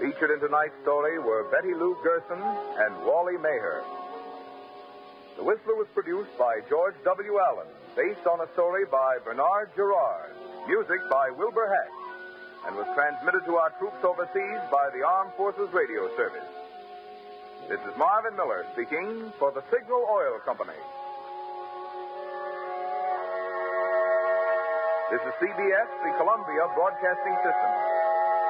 Featured in tonight's story were Betty Lou Gerson and Wally Maher. The Whistler was produced by George W. Allen, based on a story by Bernard Gerard, music by Wilbur Hatch, and was transmitted to our troops overseas by the Armed Forces Radio Service. This is Marvin Miller speaking for the Signal Oil Company. This is CBS, the Columbia Broadcasting System.